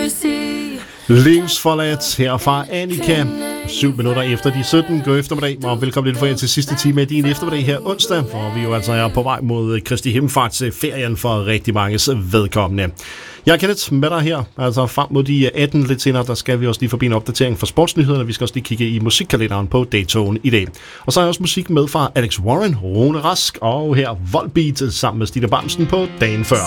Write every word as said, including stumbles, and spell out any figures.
Livsforladt her fra Annika. syv minutter efter de sytten. God eftermiddag, og velkommen lidt for jer til sidste time af din eftermiddag her onsdag, hvor vi jo altså er på vej mod Kristi Himmelfartsferien for rigtig manges vedkommende. Jeg er Kenneth med dig her, altså frem mod de atten lidt senere, der skal vi også lige forbi en opdatering for sportsnyhederne. Vi skal også lige kigge i musikkalenderen på datoen i dag. Og så er også musik med fra Alex Warren, Rune Rask og her Volbeat sammen med Stine Bamsen på dagen før.